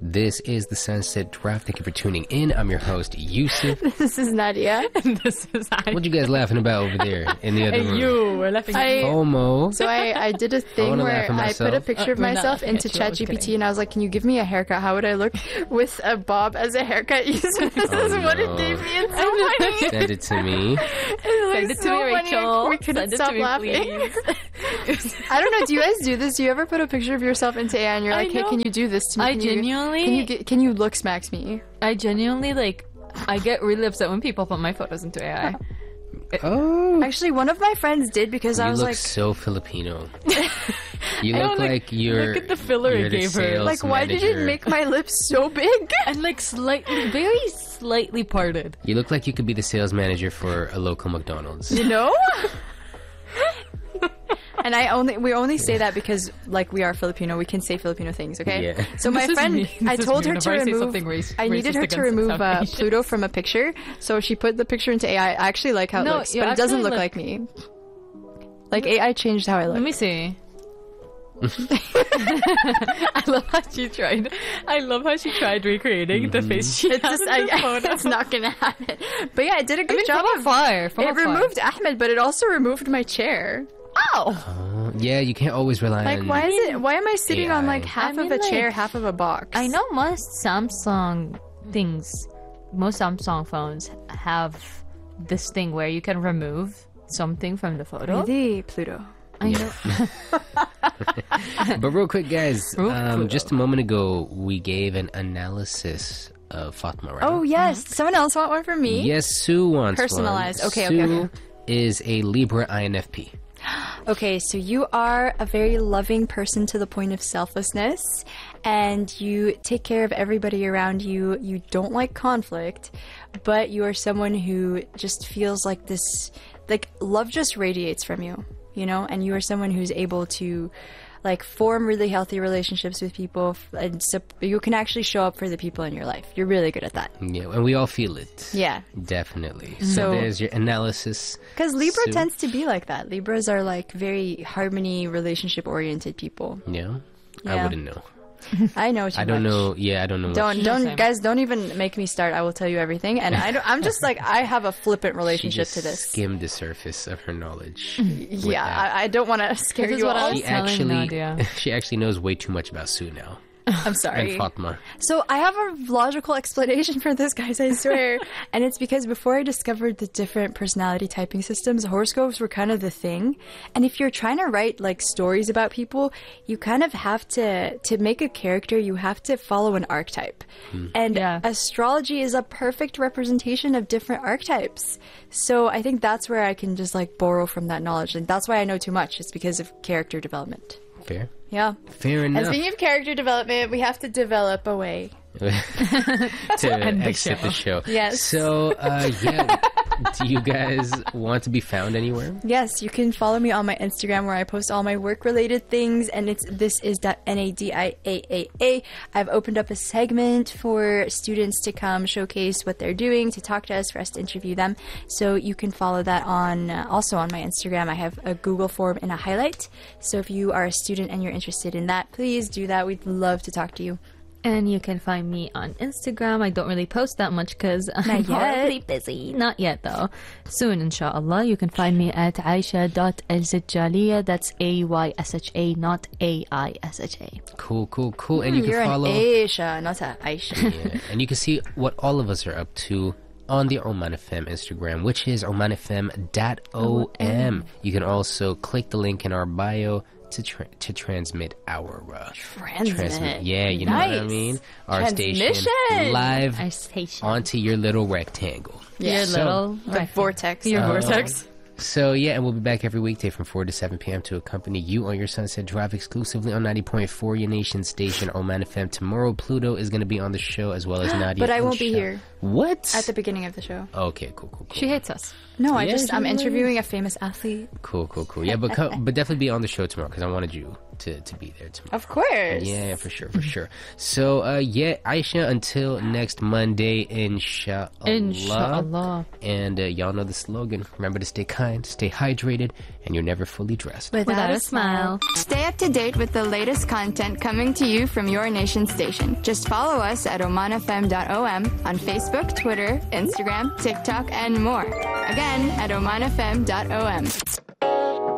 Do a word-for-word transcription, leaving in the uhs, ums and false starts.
This is the Sunset Draft. Thank you for tuning in. I'm your host, Yusuf. This is Nadia. And this is I. What you guys laughing about over there in the other And room? you were laughing I- at FOMO. So I, I did a thing wanna where laugh at I myself. put a picture of Uh, we're not myself laughing into at you, I was ChatGPT kidding. and I was like, can you give me a haircut? How would I look with a bob as a haircut? This Oh, is what no. it gave me. It's so funny. Send it to me. It Send was it to so me, funny. Rachel. We couldn't Send it stop to me, laughing. please. I don't know. Do you guys do this? Do you ever put a picture of yourself into A I and you're I like, hey, know. can you do this to me? I Can you- genuinely- Can you, get, can you look smacks me? I genuinely, like, I get really upset when people put my photos into A I. Oh. Actually, one of my friends did because I You was look like, so Filipino. You I look don't, like, like you're. look at the filler you're it the gave her. sales like, why did it manager. make my lips so big? And, like, slightly, very slightly parted. You look like you could be the sales manager for a local McDonald's. You know? And I only we only say that because like we are Filipino, we can say Filipino things, okay? Yeah. So my This is friend, me. I This is told me her to whenever I say remove. something race- I needed racist her to against remove South uh, Asians. Pluto from a picture, so she put the picture into A I. I actually like how it No, looks, you but it doesn't actually look look- like me. Like A I changed how I Let look. me see. I love how she tried. I love how she tried recreating the face she It's had just, in I, the photo. it's not gonna happen. But yeah, it did a good I mean, job from of. afar. From It afar. removed Ahmed, but it also removed my chair. Ow! Oh, yeah, you can't always rely Like, on. why is it? Why am I sitting on A I. like half I mean, of a chair, like, half of a box? I know most Samsung things, most Samsung phones have this thing where you can remove something from the photo. Really, Pluto. I know. But real quick, guys, Real um, quick. just a moment ago, we gave an analysis of Fatma, right? Oh yes, someone else want one from me? Yes, Sue wants Personalized. one. Okay, Sue okay, okay. is a Libra I N F P. Okay, so you are a very loving person to the point of selflessness, and you take care of everybody around you. You don't like conflict, but you are someone who just feels like this, like love just radiates from you, you know? And you are someone who's able to like form really healthy relationships with people, f- and so you can actually show up for the people in your life. You're really good at that. Yeah, and we all feel it. Yeah. Definitely. So, So- there's your analysis. Because Libra Sue. tends to be like that. Libras are like very harmony, relationship oriented people. Yeah? I Yeah. wouldn't know. I know too I don't much. know. Yeah, I don't know. Don't much. don't Same. guys don't even make me start. I will tell you everything, and I don't, I'm just like I have a flippant She relationship just to this. skimmed the surface of her knowledge. Yeah, that. I, I don't want to scare This is you what I all. was She telling actually, Nadia. she actually knows way too much about Sue now I'm and sorry. Fatma. So I have a logical explanation for this, guys. I swear, and it's because before I discovered the different personality typing systems, horoscopes were kind of the thing. And if you're trying to write like stories about people, you kind of have to to make a character. You have to follow an archetype, and Yeah. astrology is a perfect representation of different archetypes. So I think that's where I can just like borrow from that knowledge. Like that's why I know too much. It's because of character development. Fair. Yeah. Fair And enough. speaking of character development, we have to develop a way. to end the exit the show. Yes. So, uh, yeah. Do you guys want to be found anywhere? Yes, you can follow me on my Instagram where I post all my work-related things, and it's this is N A D I A A A. I've opened up a segment for students to come showcase what they're doing, to talk to us, for us to interview them. So you can follow that on uh, also on my Instagram. I have a Google form and a highlight. So if you are a student and you're interested in that, please do that. We'd love to talk to you. And you can find me on Instagram. I don't really post that much because I'm Not yet. horribly busy. Not yet, though. Soon, inshallah. You can find me at aisha dot al zajjaliya. That's A Y S H A, not A I S H A. Cool, cool, cool. And you You're can follow. an Aisha, not a Aisha. Yeah, and you can see what all of us are up to on the Oman F M Instagram, which is oman f m dot o m. You can also click the link in our bio to tra- to transmit our uh, Transmit. Yeah, you know what I Nice. mean. Our station Transmission. live Our station. onto your little rectangle. Your So- little The rectangle. vortex. Your Uh, vortex. So yeah, and we'll be back every weekday from four to seven p.m. to accompany you on your Sunset Drive exclusively on ninety point four, your nation station, Oman F M. Tomorrow, Pluto is going to be on the show as well as Nadia. But I and won't be Sha- here. What? At the beginning of the show. Okay, cool, cool, cool. She hates us. No, I Yeah, just I'm Julie. interviewing a famous athlete. Cool, cool, cool. Yeah, but co- but definitely be on the show tomorrow because I wanted you to, to be there tomorrow. Of course. Yeah, for sure, for sure. So, uh, yeah, Aisha, until next Monday, inshallah. Inshallah. And uh, y'all know the slogan. Remember to stay kind, stay hydrated, and you're never fully dressed. Without a smile. Stay up to date with the latest content coming to you from your nation station. Just follow us at oman f m dot o m on Facebook, Twitter, Instagram, TikTok, and more. Again, at oman f m dot o m.